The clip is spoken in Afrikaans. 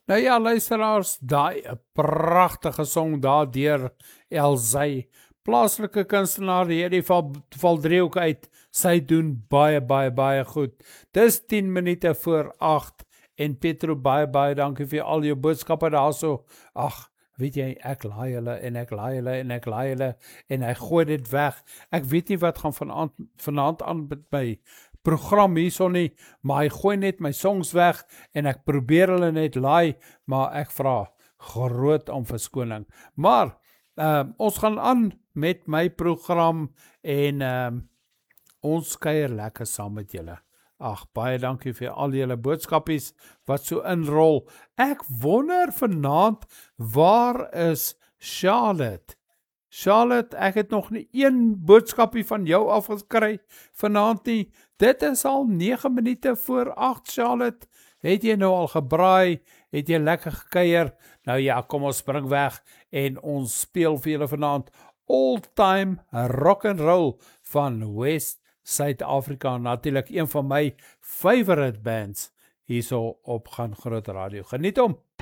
Nou ja, luisteraars, daai 'n pragtige song daar deur Elzay, plaaslike kunstenaar hierdie Valdriehoek uit. Sy doen baie goed. Dis 10 minute voor 8 en Petro, baie dankie vir al jou boodskappe daarso. Ag, weet jy, ek laai hulle en ek laai hulle en ek laai hulle en hy gooi dit weg. Ek weet nie wat gaan vanaand aan met my program hierso nie, maar hy gooi net my songs weg en ek probeer hulle net laai, maar ek vra groot om verskoning. Maar ons gaan aan met my program en ons kuier lekker saam met julle. Ag, baie dankie vir al julle boodskapies wat so inrol. Ek wonder vanaand, waar is Charlotte? Charlotte, ek het nog nie een boodskapie van jou afgekry vanaand nie. Dit is al 9 minute voor 8, Charlotte. Het jy nou al gebraai? Het jy lekker gekuier? Nou ja, kom ons spring weg en ons speel vir julle vanaand All Time Rock and Roll van West Suid-Afrika. Natuurlik een van my favorite bands hierso op Gaan Groot Radio. Geniet hom!